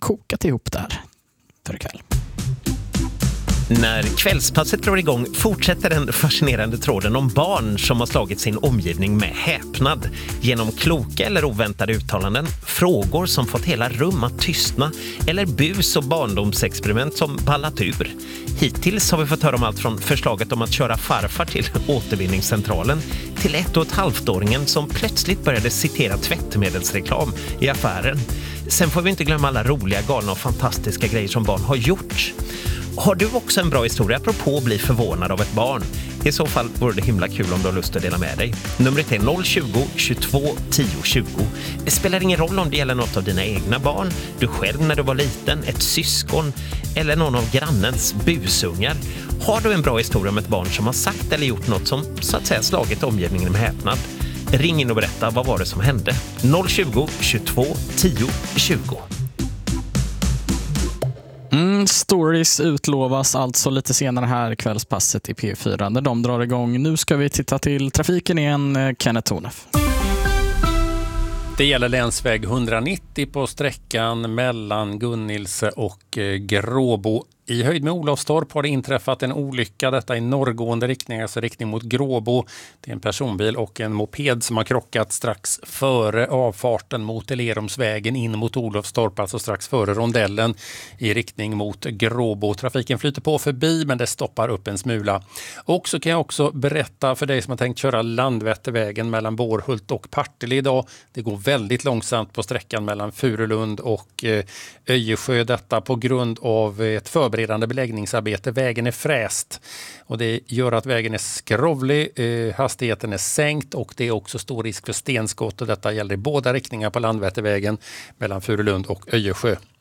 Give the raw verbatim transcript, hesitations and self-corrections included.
kokat ihop där för ikväll. När kvällspasset drar igång fortsätter den fascinerande tråden om barn som har slagit sin omgivning med häpnad genom kloka eller oväntade uttalanden, frågor som fått hela rum att tystna eller bus- och barndomsexperiment som ballat ur. Hittills har vi fått höra om allt från förslaget om att köra farfar till återvinningscentralen till ett och ett halvt-åringen som plötsligt började citera tvättmedelsreklam i affären. Sen får vi inte glömma alla roliga, galna och fantastiska grejer som barn har gjort. Har du också en bra historia apropå att bli förvånad av ett barn? I så fall vore det himla kul om du har lust att dela med dig. Numret är noll tjugo, tjugotvå, tio, tjugo. Det spelar ingen roll om det gäller något av dina egna barn, du själv när du var liten, ett syskon eller någon av grannens busungar. Har du en bra historia om ett barn som har sagt eller gjort något som så att säga slagit omgivningen med häpnad? Ring in och berätta vad var det som hände. noll tjugo, tjugotvå, tio, tjugo. Mm, stories utlovas alltså lite senare här kvällspasset i P fyra när de drar igång. Nu ska vi titta till trafiken igen, Kenneth Tornef. Det gäller länsväg etthundranittio på sträckan mellan Gunnilse och Gråbo. I höjd med Olofstorp har det inträffat en olycka. Detta i norrgående riktning, alltså riktning mot Gråbo. Det är en personbil och en moped som har krockat strax före avfarten mot Lerumsvägen in mot Olofstorp, alltså strax före rondellen i riktning mot Gråbo. Trafiken flyter på förbi men det stoppar upp en smula. Och så kan jag också berätta för dig som har tänkt köra Landvettervägen mellan Bårhult och Partille idag. Det går väldigt långsamt på sträckan mellan Furulund och Öjersjö. Detta på grund av ett förberedande beläggningsarbete. Vägen är fräst och det gör att vägen är skrovlig, eh, hastigheten är sänkt och det är också stor risk för stenskott och detta gäller i båda riktningar på Landvettervägen mellan Furulund och Öjersjö.